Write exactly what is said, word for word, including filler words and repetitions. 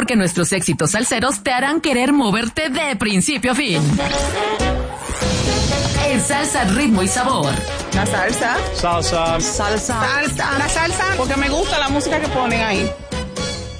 porque nuestros éxitos salseros te harán querer moverte de principio a fin. En Salsa, Ritmo y Sabor. La salsa. Salsa. Salsa. Salsa. La salsa, porque me gusta la música que ponen ahí.